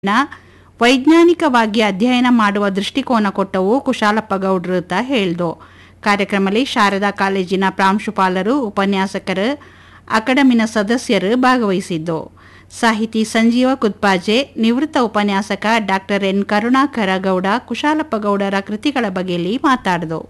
ವೈಜ್ಞಾನಿಕವಾಗಿ ಅಧ್ಯಯನ ಮಾಡುವ ದೃಷ್ಟಿಕೋನ ಕೊಟ್ಟವು ಕುಶಾಲಪ್ಪ ಗೌಡ್ರು ಅಂತ ಹೇಳ್ದು. ಕಾರ್ಯಕ್ರಮದಲ್ಲಿ ಶಾರದಾ ಕಾಲೇಜಿನ ಪ್ರಾಂಶುಪಾಲರು, ಉಪನ್ಯಾಸಕರು, ಅಕಾಡೆಮಿನ ಸದಸ್ಯರು ಭಾಗವಹಿಸಿದ್ದು. ಸಾಹಿತಿ ಸಂಜೀವ ಕುದ್ಪಾಜೆ, ನಿವೃತ್ತ ಉಪನ್ಯಾಸಕ ಡಾಕ್ಟರ್ ಎನ್ ಕರುಣಾಕರ ಗೌಡ ಕುಶಾಲಪ್ಪ ಗೌಡರ ಕೃತಿಗಳ ಬಗೆಯಲ್ಲಿ ಮಾತಾಡಿದು.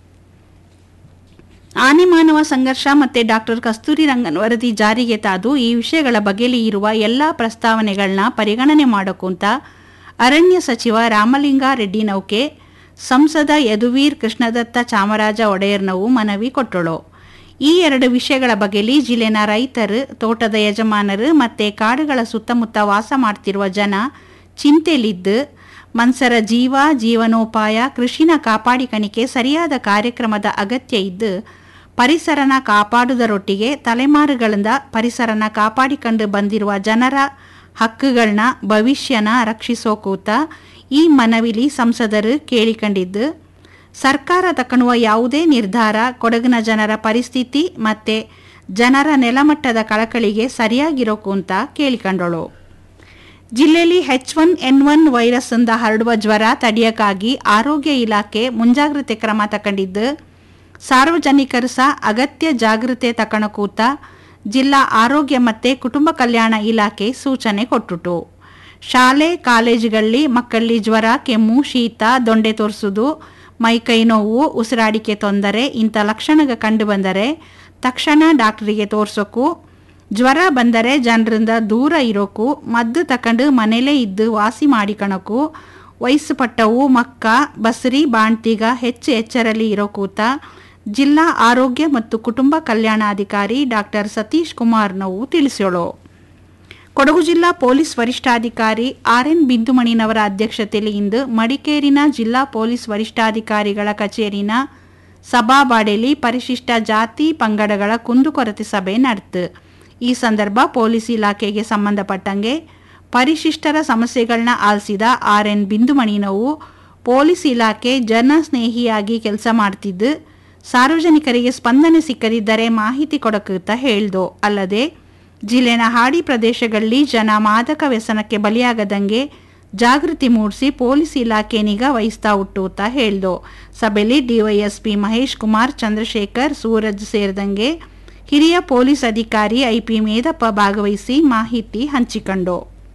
ಆನೆ ಮಾನವ ಸಂಘರ್ಷ ಮತ್ತು ಡಾಕ್ಟರ್ ಕಸ್ತೂರಿ ರಂಗನ್ ವರದಿ ಜಾರಿಗೆ ತಾದು ಈ ವಿಷಯಗಳ ಬಗೆಯಲ್ಲಿ ಇರುವ ಎಲ್ಲ ಪ್ರಸ್ತಾವನೆಗಳನ್ನ ಪರಿಗಣನೆ ಮಾಡೋಕ್ಕಂತ ಅರಣ್ಯ ಸಚಿವ ರಾಮಲಿಂಗಾರೆಡ್ಡಿ ನೌಕೆ ಸಂಸದ ಯದುವೀರ್ ಕೃಷ್ಣದತ್ತ ಚಾಮರಾಜ ಒಡೆಯರ್ನವು ಮನವಿ ಕೊಟ್ಟಳು. ಈ ಎರಡು ವಿಷಯಗಳ ಬಗೆಯಲ್ಲಿ ಜಿಲ್ಲೆನ ರೈತರು, ತೋಟದ ಯಜಮಾನರು ಮತ್ತು ಕಾಡುಗಳ ಸುತ್ತಮುತ್ತ ವಾಸ ಮಾಡ್ತಿರುವ ಜನ ಚಿಂತೆಯಲ್ಲಿದ್ದು ಮನ್ಸರ ಜೀವನೋಪಾಯ, ಕೃಷಿನ ಕಾಪಾಡಿಕಣಿಕೆ ಸರಿಯಾದ ಕಾರ್ಯಕ್ರಮದ ಅಗತ್ಯ ಇದ್ದು ಪರಿಸರನ ಕಾಪಾಡುವುದರೊಟ್ಟಿಗೆ ತಲೆಮಾರುಗಳಿಂದ ಪರಿಸರನ ಕಾಪಾಡಿಕೊಂಡು ಬಂದಿರುವ ಜನರ ಹಕ್ಕುಗಳನ್ನ ಭವಿಷ್ಯನ ರಕ್ಷಿಸೋಕೂತ ಈ ಮನವಿಲಿ ಸಂಸದರು ಕೇಳಿಕೊಂಡಿದ್ದು, ಸರ್ಕಾರ ತಗೊಳ್ಳುವ ಯಾವುದೇ ನಿರ್ಧಾರ ಕೊಡಗಿನ ಜನರ ಪರಿಸ್ಥಿತಿ ಮತ್ತು ಜನರ ನೆಲಮಟ್ಟದ ಕಳಕಳಿಗೆ ಸರಿಯಾಗಿರೋಕು ಅಂತ ಕೇಳಿಕೊಂಡಳು. ಜಿಲ್ಲೆಯಲ್ಲಿ H1N1 ವೈರಸ್ಸಿಂದ ಹರಡುವ ಜ್ವರ ತಡೆಯಕ್ಕಾಗಿ ಆರೋಗ್ಯ ಇಲಾಖೆ ಮುಂಜಾಗ್ರತೆ ಕ್ರಮ ತಗೊಂಡಿದ್ದು, ಸಾರ್ವಜನಿಕರು ಸಹ ಅಗತ್ಯ ಜಾಗೃತೆ ತಗೊಳಕೂತ ಜಿಲ್ಲಾ ಆರೋಗ್ಯ ಮತ್ತು ಕುಟುಂಬ ಕಲ್ಯಾಣ ಇಲಾಖೆ ಸೂಚನೆ ಕೊಟ್ಟುಟು. ಶಾಲೆ ಕಾಲೇಜುಗಳಲ್ಲಿ ಮಕ್ಕಳಲ್ಲಿ ಜ್ವರ, ಕೆಮ್ಮು, ಶೀತ, ದೊಂಡೆ ತೋರಿಸೋದು, ಮೈಕೈ ನೋವು, ಉಸಿರಾಡಿಕೆ ತೊಂದರೆ ಇಂಥ ಲಕ್ಷಣ ಕಂಡು ಬಂದರೆ ತಕ್ಷಣ ಡಾಕ್ಟರಿಗೆ ತೋರಿಸೋಕು, ಜ್ವರ ಬಂದರೆ ಜನರಿಂದ ದೂರ ಇರೋಕು, ಮದ್ದು ತಕೊಂಡು ಮನೇಲೇ ಇದ್ದು ವಾಸಿ ಮಾಡಿಕೊಳಕು, ವಯಸ್ಸು ಪಟ್ಟವು ಮಕ್ಕ, ಬಸರಿ, ಬಾಣ್ತಿಗ ಹೆಚ್ಚು ಎಚ್ಚರಲ್ಲಿ ಇರೋಕೂತ ಜಿಲ್ಲಾ ಆರೋಗ್ಯ ಮತ್ತು ಕುಟುಂಬ ಕಲ್ಯಾಣಾಧಿಕಾರಿ ಡಾಕ್ಟರ್ ಸತೀಶ್ ಕುಮಾರ್ ನೋವು ತಿಳಿಸೋಳು. ಕೊಡಗು ಜಿಲ್ಲಾ ಪೊಲೀಸ್ ವರಿಷ್ಠಾಧಿಕಾರಿ RN ಬಿಂದುಮಣಿನವರ ಅಧ್ಯಕ್ಷತೆಯಲ್ಲಿ ಇಂದು ಮಡಿಕೇರಿನ ಜಿಲ್ಲಾ ಪೊಲೀಸ್ ವರಿಷ್ಠಾಧಿಕಾರಿಗಳ ಕಚೇರಿನ ಸಭಾಬಾಡೆಯಲ್ಲಿ ಪರಿಶಿಷ್ಟ ಜಾತಿ ಪಂಗಡಗಳ ಕುಂದುಕೊರತೆ ಸಭೆ ನಡೆತು. ಈ ಸಂದರ್ಭ ಪೊಲೀಸ್ ಇಲಾಖೆಗೆ ಸಂಬಂಧಪಟ್ಟಂಗೆ ಪರಿಶಿಷ್ಟರ ಸಮಸ್ಯೆಗಳನ್ನ ಆಲಿಸಿದ RN ಬಿಂದುಮಣಿನವು ಪೊಲೀಸ್ ಇಲಾಖೆ ಜನಸ್ನೇಹಿಯಾಗಿ ಕೆಲಸ ಮಾಡ್ತಿದ್ದು, ಸಾರ್ವಜನಿಕರಿಗೆ ಸ್ಪಂದನೆ ಸಿಕ್ಕದಿದ್ದರೆ ಮಾಹಿತಿ ಕೊಡಕುತ್ತಾ ಹೇಳ್ದು. ಅಲ್ಲದೆ ಜಿಲ್ಲೆನ ಹಾಡಿ ಪ್ರದೇಶಗಳಲ್ಲಿ ಜನ ಮಾದಕ ವ್ಯಸನಕ್ಕೆ ಬಲಿಯಾಗದಂಗೆ ಜಾಗೃತಿ ಮೂಡಿಸಿ ಪೊಲೀಸ್ ಇಲಾಖೆ ನಿಗಾ ವಹಿಸ್ತಾ ಹುಟ್ಟುತ್ತಾ ಹೇಳ್ದು. ಸಭೆಯಲ್ಲಿ DYSP ಮಹೇಶ್ ಕುಮಾರ್, ಚಂದ್ರಶೇಖರ್, ಸೂರಜ್ ಸೇರಿದಂಗೆ ಹಿರಿಯ ಪೊಲೀಸ್ ಅಧಿಕಾರಿ IP ಮೇದಪ್ಪ ಭಾಗವಹಿಸಿ ಮಾಹಿತಿ ಹಂಚಿಕೊಂಡು.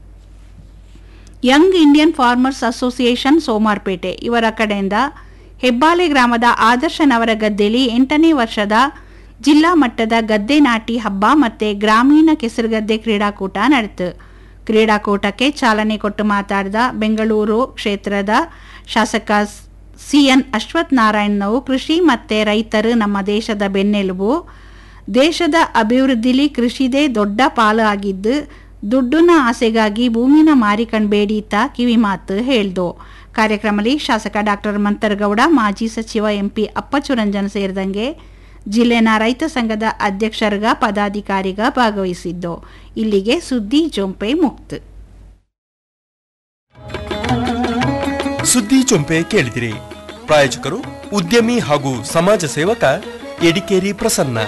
Young Indian farmers association Somwarpet ಇವರ ಕಡೆಯಿಂದ ಹೆಬ್ಬಾಲೆ ಗ್ರಾಮದ ಆದರ್ಶ ನವರ ಗದ್ದೆಯಲ್ಲಿ 8ನೇ ವರ್ಷದ ಜಿಲ್ಲಾ ಮಟ್ಟದ ಗದ್ದೆ ನಾಟಿ ಹಬ್ಬ ಮತ್ತು ಗ್ರಾಮೀಣ ಕೆಸರುಗದ್ದೆ ಕ್ರೀಡಾಕೂಟ ನಡೆಯಿತು. ಕ್ರೀಡಾಕೂಟಕ್ಕೆ ಚಾಲನೆ ಕೊಟ್ಟು ಮಾತಾಡಿದ ಬೆಂಗಳೂರು ಕ್ಷೇತ್ರದ ಶಾಸಕ CN ಅಶ್ವಥ್ ನಾರಾಯಣ್, ಕೃಷಿ ಮತ್ತು ರೈತರು ನಮ್ಮ ದೇಶದ ಬೆನ್ನೆಲುಬು, ದೇಶದ ಅಭಿವೃದ್ಧಿಲಿ ಕೃಷಿದೇ ದೊಡ್ಡ ಪಾಲು ಆಗಿದ್ದು, ದುಡ್ಡಿನ ಆಸೆಗಾಗಿ ಭೂಮಿನ ಮಾರಿಕಣ್ಬೇಡಿ ತ ಕಿವಿ ಮಾತು ಹೇಳ್ದು. ಕಾರ್ಯಕ್ರಮದಲ್ಲಿ ಶಾಸಕ ಡಾಕ್ಟರ್ ಮಂತರಗೌಡ, ಮಾಜಿ ಸಚಿವ MP ಅಪ್ಪಚುರಂಜನ್ ಸೇರಿದಂಗೆ ಜಿಲ್ಲೆನ ರೈತ ಸಂಘದ ಅಧ್ಯಕ್ಷರ್ಗ ಪದಾಧಿಕಾರಿಗ ಭಾಗವಹಿಸಿದ್ದು. ಇಲ್ಲಿಗೆ ಸುದ್ದಿ ಜೊಂಪೆ ಮುಕ್ತ. ಸುದ್ದಿ ಜೊಂಪೆ ಕೇಳಿದಿರಿ. ಪ್ರಾಯೋಜಕರು ಉದ್ಯಮಿ ಹಾಗೂ ಸಮಾಜ ಸೇವಕ ಎಡಿಕೇರಿ ಪ್ರಸನ್ನ.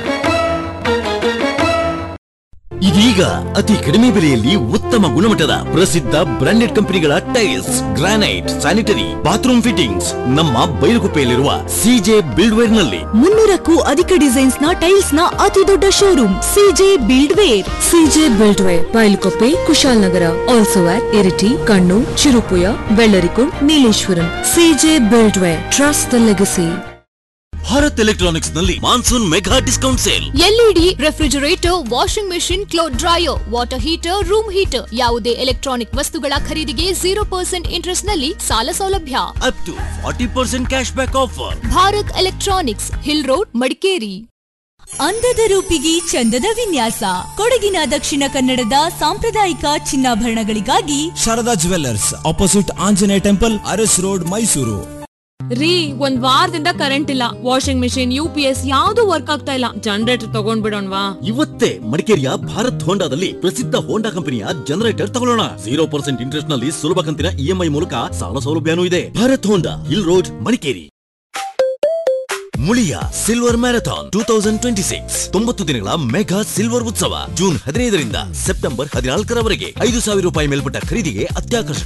ಇದೀಗ ಅತಿ ಕಡಿಮೆ ಬೆಲೆಯಲ್ಲಿ ಉತ್ತಮ ಗುಣಮಟ್ಟದ ಪ್ರಸಿದ್ಧ ಬ್ರಾಂಡೆಡ್ ಕಂಪನಿಗಳ tiles, granite, sanitary, bathroom fittings ನಮ್ಮ ಬೈಲುಗುಪ್ಪೆಯಲ್ಲಿರುವ CJ ಬಿಲ್ಡ್ವೇರ್ ನಲ್ಲಿ 300ಕ್ಕೂ ಅಧಿಕ ಡಿಸೈನ್ಸ್ ನ ಟೈಲ್ಸ್ ನ ಅತಿ ದೊಡ್ಡ showroom CJ ಬಿಲ್ಡ್ವೇರ್. CJ ಬಿಲ್ಡ್ವೇರ್, ಬೈಲುಗುಪ್ಪೆ, Kushalnagar, also at Iritty, Kannur, Cherupuzha, Vellarikundu, Nileshwaram. CJ ಬಿಲ್ಡ್ವೇರ್, trust the legacy. Bharat electronics ನಲ್ಲಿ monsoon mega discount sale. LED, refrigerator, washing machine, cloth dryer, water heater, room heater ಯಾವುದೇ electronic ವಸ್ತುಗಳ ಖರೀದಿಗೆ 0% ಇಂಟ್ರೆಸ್ಟ್ ನಲ್ಲಿ ಸಾಲ ಸೌಲಭ್ಯ. Up to 40% cash back offer. Bharat electronics, hill road, Madikeri. ಅಂದದ ರೂಪಿಗೆ ಚಂದದ ವಿನ್ಯಾಸ. ಕೊಡಗಿನ ದಕ್ಷಿಣ ಕನ್ನಡದ ಸಾಂಪ್ರದಾಯಿಕ ಚಿನ್ನಾಭರಣಗಳಿಗಾಗಿ Sharada jewellers, opposite Anjaneya temple, Aras road, Mysuru. ರೀ, ಒಂದ್ ವಾರದಿಂದ ಕರೆಂಟ್ ಇಲ್ಲ. ವಾಷಿಂಗ್ ಮೆಷಿನ್, UPS ಯಾವ್ದು ವರ್ಕ್ ಆಗ್ತಾ ಇಲ್ಲ. ಜನರೇಟರ್ ತಗೊಂಡ್ಬಿಡೋಣವಾ? ಇವತ್ತೇ ಮಡಿಕೇರಿಯ ಭಾರತ್ ಹೋಂಡಾದಲ್ಲಿ ಪ್ರಸಿದ್ಧ ಹೋಂಡಾ ಕಂಪನಿಯ ಜನರೇಟರ್ ತಗೊಳ್ಳೋಣ. 0% ಇಂಟ್ರೆಸ್ಟ್ ನಲ್ಲಿ ಸುಲಭ ಕಂತಿನ EMI ಮೂಲಕ ಸಾಲ ಸೌಲಭ್ಯನೂ ಇದೆ. ಭಾರತ್ ಹೋಂಡಾ, hill road, Madikeri. Muliya silver marathon 2026 90 ದಿನಗಳ ಮೆಗಾ ಸಿಲ್ವರ್ ಉತ್ಸವ ಜೂನ್ 15ರಿಂದ ಸೆಪ್ಟೆಂಬರ್ 14ರವರೆಗೆ 5,000 ರೂಪಾಯಿ ಮೇಲ್ಪಟ್ಟ ಖರೀದಿಗೆ ಅತ್ಯಾಕರ್ಷಕ